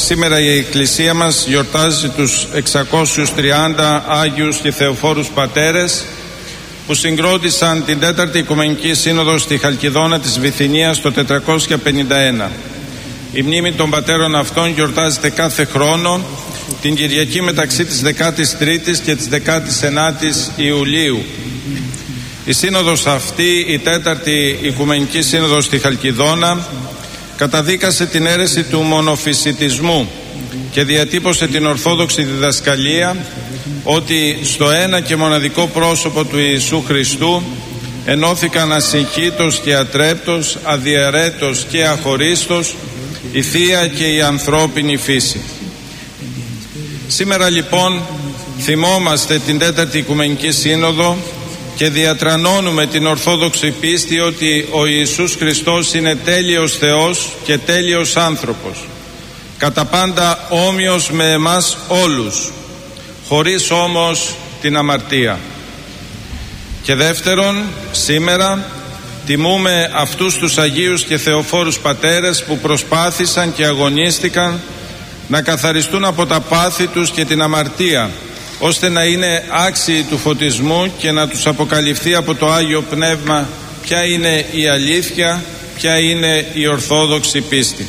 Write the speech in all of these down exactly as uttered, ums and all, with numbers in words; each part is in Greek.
σήμερα η Εκκλησία μας γιορτάζει τους εξακόσιους τριάντα Άγιους και Θεοφόρους Πατέρες που συγκρότησαν την τέταρτη Οικουμενική Σύνοδο στη Χαλκιδόνα της Βυθινίας το τετρακόσια πενήντα ένα. Η μνήμη των πατέρων αυτών γιορτάζεται κάθε χρόνο την Κυριακή μεταξύ της δεκάτης τρίτης και της δεκάτης ενάτης Ιουλίου. Η σύνοδος αυτή, η τέταρτη Οικουμενική Σύνοδος στη Χαλκιδόνα, καταδίκασε την αίρεση του μονοφυσιτισμού και διατύπωσε την ορθόδοξη διδασκαλία ότι στο ένα και μοναδικό πρόσωπο του Ιησού Χριστού ενώθηκαν ασυγχύτως και ατρέπτος, αδιαιρέτως και αχωρίστως η Θεία και η ανθρώπινη φύση. Σήμερα λοιπόν θυμόμαστε την τέταρτη Οικουμενική Σύνοδο και διατρανώνουμε την ορθόδοξη πίστη ότι ο Ιησούς Χριστός είναι τέλειος Θεός και τέλειος άνθρωπος, κατά πάντα όμοιος με εμάς όλους, χωρίς όμως την αμαρτία. Και δεύτερον, σήμερα τιμούμε αυτούς τους Αγίους και Θεοφόρους Πατέρες που προσπάθησαν και αγωνίστηκαν να καθαριστούν από τα πάθη τους και την αμαρτία, ώστε να είναι άξιοι του φωτισμού και να τους αποκαλυφθεί από το Άγιο Πνεύμα ποια είναι η αλήθεια, ποια είναι η ορθόδοξη πίστη.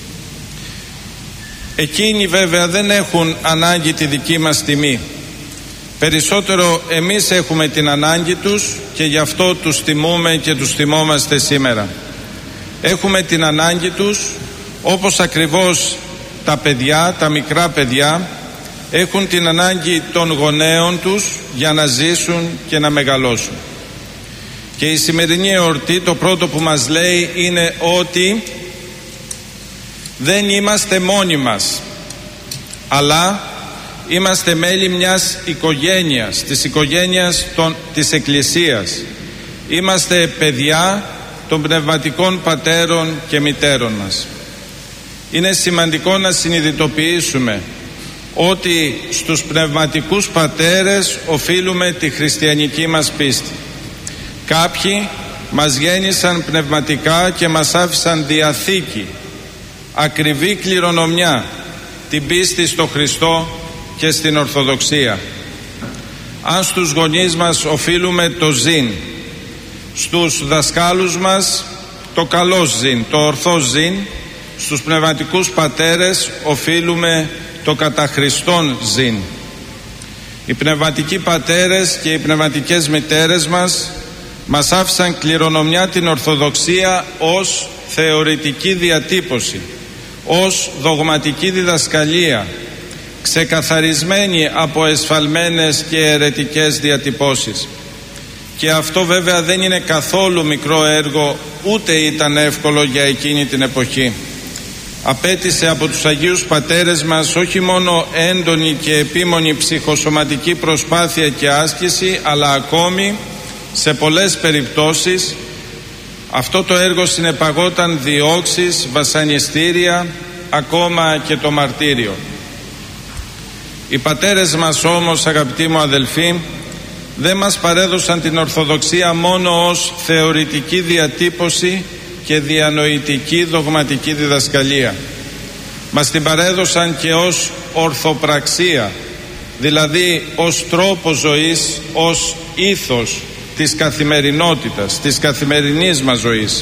Εκείνοι βέβαια δεν έχουν ανάγκη τη δική μας τιμή. Περισσότερο εμείς έχουμε την ανάγκη τους και γι' αυτό τους τιμούμε και τους τιμόμαστε σήμερα. Έχουμε την ανάγκη τους όπως ακριβώς τα παιδιά, τα μικρά παιδιά έχουν την ανάγκη των γονέων τους για να ζήσουν και να μεγαλώσουν. Και η σημερινή εορτή το πρώτο που μας λέει είναι ότι δεν είμαστε μόνοι μας, αλλά είμαστε μέλη μιας οικογένειας, της οικογένειας των, της Εκκλησίας. Είμαστε παιδιά των πνευματικών πατέρων και μητέρων μας. Είναι σημαντικό να συνειδητοποιήσουμε ότι στους πνευματικούς πατέρες οφείλουμε τη χριστιανική μας πίστη. Κάποιοι μας γέννησαν πνευματικά και μας άφησαν διαθήκη, ακριβή κληρονομιά, την πίστη στο Χριστό και στην Ορθοδοξία. Αν στους γονείς μας οφείλουμε το ζήν, στους δασκάλους μας το καλό ζήν, το ορθό ζήν, στους πνευματικούς πατέρες οφείλουμε το κατά Χριστόν ζήν. Οι πνευματικοί πατέρες και οι πνευματικές μητέρες μας μας άφησαν κληρονομιά την Ορθοδοξία ως θεωρητική διατύπωση, ως δογματική διδασκαλία, ξεκαθαρισμένη από εσφαλμένες και αιρετικές διατυπώσεις. Και αυτό βέβαια δεν είναι καθόλου μικρό έργο, ούτε ήταν εύκολο για εκείνη την εποχή. Απέτησε από τους Αγίους Πατέρες μας όχι μόνο έντονη και επίμονη ψυχοσωματική προσπάθεια και άσκηση, αλλά ακόμη σε πολλές περιπτώσεις αυτό το έργο συνεπαγόταν διώξεις, βασανιστήρια, ακόμα και το μαρτύριο. Οι πατέρες μας όμως, αγαπητοί μου αδελφοί, δεν μας παρέδωσαν την Ορθοδοξία μόνο ως θεωρητική διατύπωση και διανοητική δογματική διδασκαλία. Μας την παρέδωσαν και ως ορθοπραξία, δηλαδή ως τρόπο ζωής, ως ήθος της καθημερινότητας, της καθημερινής μας ζωής.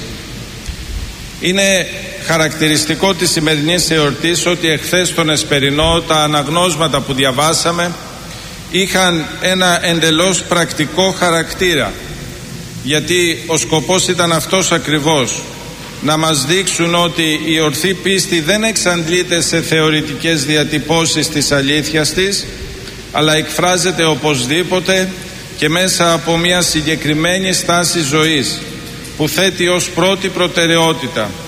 Είναι χαρακτηριστικό της σημερινής εορτής ότι εχθές τον Εσπερινό τα αναγνώσματα που διαβάσαμε είχαν ένα εντελώς πρακτικό χαρακτήρα, γιατί ο σκοπός ήταν αυτός ακριβώς, να μας δείξουν ότι η ορθή πίστη δεν εξαντλείται σε θεωρητικές διατυπώσεις της αλήθειας της, αλλά εκφράζεται οπωσδήποτε και μέσα από μια συγκεκριμένη στάση ζωής που θέτει ως πρώτη προτεραιότητα